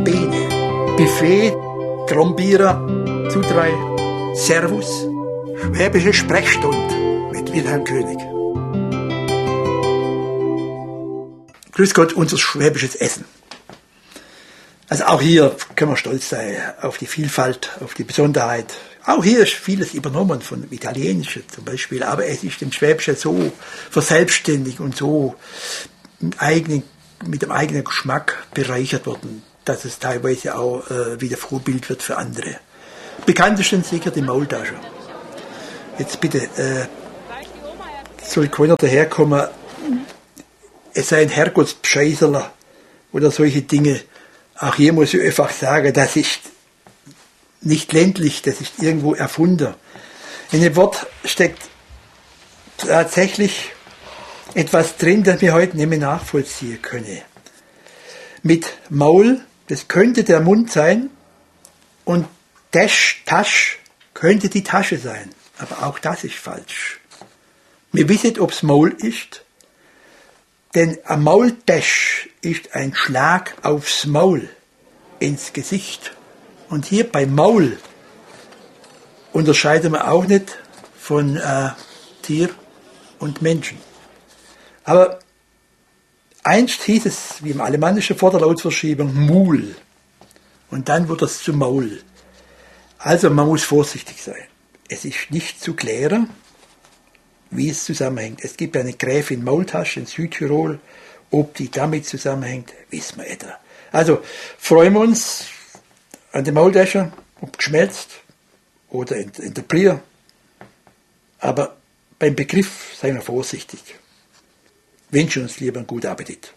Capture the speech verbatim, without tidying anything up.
Bene, Buffet, Trombierer, zu drei, Servus, Schwäbische Sprechstunde mit Wilhelm König. Grüß Gott, unser schwäbisches Essen. Also auch hier können wir stolz sein auf die Vielfalt, auf die Besonderheit. Auch hier ist vieles übernommen von dem Italienischen zum Beispiel, aber es ist im Schwäbischen so verselbstständigt und so mit, eigenen, mit dem eigenen Geschmack bereichert worden, dass es teilweise auch äh, wieder Vorbild wird für andere. Bekanntesten sicher die Maultasche. Jetzt bitte, äh, soll keiner daherkommen, es sei ein Herrgottsbescheißerler oder solche Dinge. Auch hier muss ich einfach sagen, das ist nicht ländlich, das ist irgendwo erfunden. In dem Wort steckt tatsächlich etwas drin, das wir heute nicht mehr nachvollziehen können. Mit Maul, das könnte der Mund sein, und Tasch, Tasch könnte die Tasche sein. Aber auch das ist falsch. Wir wissen nicht, ob es Maul ist, denn ein Maultasch ist ein Schlag aufs Maul, ins Gesicht. Und hier beim Maul unterscheiden wir auch nicht von äh, Tier und Menschen. Aber einst hieß es, wie im alemannischen Vorderlautverschiebung, Mul. Und dann wird es zu Maul. Also man muss vorsichtig sein. Es ist nicht zu klären, wie es zusammenhängt. Es gibt eine Gräfin Maultasche in Südtirol. Ob die damit zusammenhängt, wissen wir nicht. Also freuen wir uns an der Maultasche, ob geschmelzt oder in, in der Plier. Aber beim Begriff seien wir vorsichtig. Wünschen uns lieber einen guten Appetit.